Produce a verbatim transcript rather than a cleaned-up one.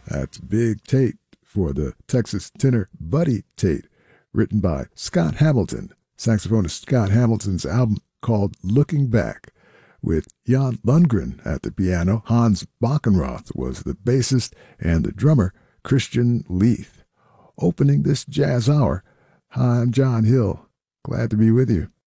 That's Big Tate for the Texas tenor Buddy Tate, written by Scott Hamilton. Saxophonist Scott Hamilton's album called Looking Back, with Jan Lundgren at the piano. Hans Backenroth was the bassist, and the drummer, Christian Leith. Opening this jazz hour, hi, I'm John Hill. Glad to be with you.